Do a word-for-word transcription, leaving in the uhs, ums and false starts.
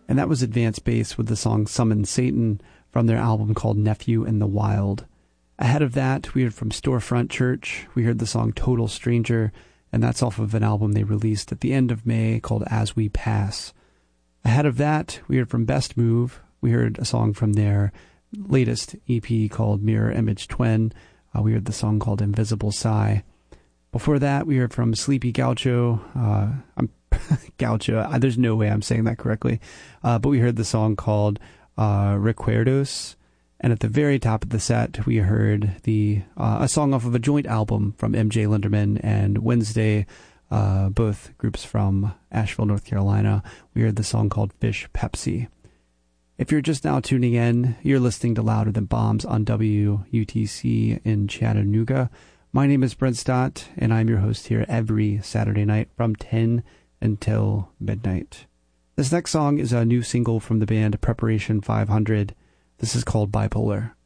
And that was Advanced Bass with the song Summon Satan from their album called Nephew in the Wild. Ahead of that, we heard from Storefront Church. We heard the song Total Stranger, and that's off of an album they released at the end of May called As We Pass. Ahead of that, we heard from Best Move. We heard a song from their latest E P called Mirror Image Twin. Uh, we heard the song called Invisible Sigh. Before that, we heard from Sleepy Gaucho. Uh, I'm Gaucho. There's no way I'm saying that correctly. Uh, but we heard the song called uh, Recuerdos. And at the very top of the set, we heard the uh, a song off of a joint album from M J Linderman and Wednesday, uh, both groups from Asheville, North Carolina. We heard the song called Fish Pepsi. If you're just now tuning in, you're listening to Louder Than Bombs on W U T C in Chattanooga. My name is Brent Stott, and I'm your host here every Saturday night from ten until midnight. This next song is a new single from the band Preparation five hundred. This is called Bipolar.